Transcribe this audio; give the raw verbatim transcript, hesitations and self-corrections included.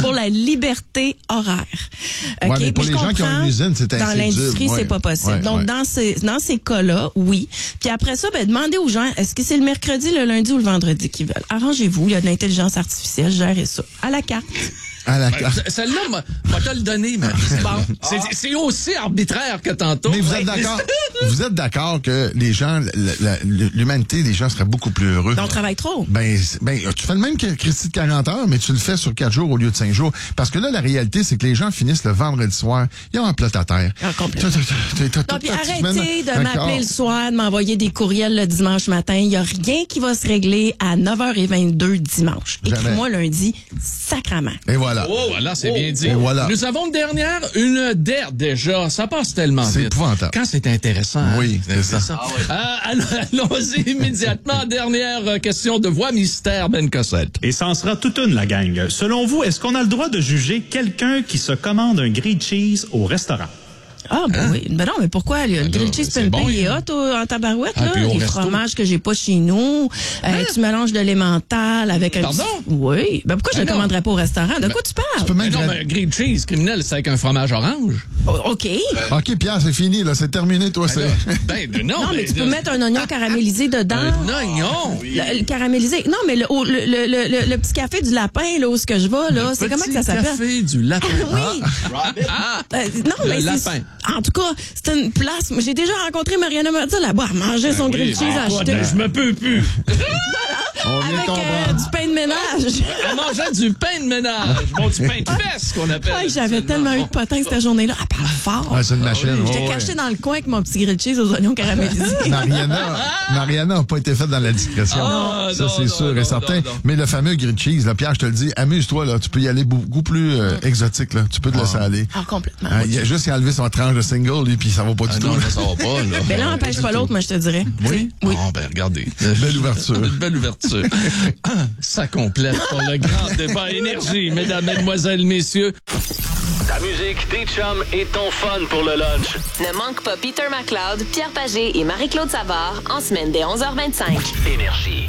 pour la liberté horaire. Okay? Ouais, mais pour puis les gens qui ont une usine, c'est Dans l'industrie, ouais. c'est pas possible. Ouais, Donc, ouais. dans ces dans ces cas-là, oui. Puis après ça, ben demandez aux gens, est-ce que c'est le mercredi, le lundi ou le vendredi qu'ils veulent? Arrangez-vous, il y a de l'intelligence artificielle, gérez ça. À la carte. À la Ben, carte. celle-là, moi, moi te le donner, mais bon, c'est, c'est aussi arbitraire que tantôt. Mais vous êtes d'accord, vous êtes d'accord que les gens, la, la, l'humanité, les gens seraient beaucoup plus heureux. On travaille trop. Ben, ben, tu fais le même que Christy de quarante heures, mais tu le fais sur quatre jours au lieu de cinq jours. Parce que là, la réalité, c'est que les gens finissent le vendredi soir, ils ont un plat à terre. Ah, complètement. Non, puis arrêtez de m'appeler le soir, de m'envoyer des courriels le dimanche matin. Il n'y a rien qui va se régler à neuf heures vingt-deux dimanche. Écris-moi lundi, sacrament. Et voilà. Oh, là, c'est oh, bien dit. Et voilà. Nous avons une dernière, une dère déjà. Ça passe tellement c'est vite. C'est épouvantable. Quand c'est intéressant. Oui, hein? c'est, c'est ça. ça. Ah, oui. euh, allons-y immédiatement. Dernière question de voix mystère, Ben Cossette. Et ça en sera toute une, la gang. Selon vous, est-ce qu'on a le droit de juger quelqu'un qui se commande un grilled cheese au restaurant? Ah, ben hein? oui. Ben non, mais pourquoi? Le ben grilled cheese bon, il est hein? hot au, en tabarouette, ah, là. Les resto. fromages que j'ai pas chez nous. Hein? Euh, tu mélanges de l'emmental avec un Pardon? petit... Oui. Ben pourquoi je ben ne commanderais pas au restaurant? De ben, quoi tu parles? Tu peux Mais même non, mais grilled cheese criminel, c'est avec un fromage orange. Oh, OK. OK, Pierre, c'est fini, là. C'est terminé, toi. Ben, c'est... ben, ben non, Non, mais, mais tu peux mettre un oignon caramélisé dedans. Un oignon? Le, le caramélisé. Non, mais le, le, le, le, le, le petit café du lapin, là, où ce que je vais, là, Le c'est comment que ça petit s'appelle? café du lapin. Oui. Ah, Euh, non, le mais lapin. c'est... En tout cas, c'est une place... J'ai déjà rencontré Mariana Martin là-bas. Elle mangeait son grilled cheese ah, acheté. je me peux plus. On vient de Avec euh, comprendre. du pain de ménage. Elle mangeait du pain de ménage. Bon, du pain de fesse, qu'on appelle. Ouais, j'avais tellement eu de potins cette journée-là. Elle parle fort. Ouais, c'est une machine. oui. J'étais ouais, cachée ouais. dans le coin avec mon petit grilled cheese aux oignons caramélisés. Mariana, Mariana n'a pas été faite dans la discrétion. Ah, ça, non, c'est non, sûr non, et certain. non, non. Mais le fameux grilled cheese, là, Pierre, je te le dis, amuse-toi, là. Tu peux y aller beaucoup plus euh, exotique, là. Tu peux te laisser aller. Ah, complètement. Hein, il a juste qu'à enlever son tranche de single, lui, puis ça va pas du Ah tout. non, là, ça va pas, là. Mais là, empêche pas l'autre, moi, je te dirais. Oui? Oui. Bon, ben, regardez. Belle ouverture. Une belle ouverture. Ça complète pour le grand débat énergie, mesdames, mesdemoiselles, messieurs. Ta musique, tes chums et ton fun pour le lunch. Ne manque pas Peter McLeod, Pierre Pagé et Marie-Claude Savard en semaine dès onze heures vingt-cinq. Énergie.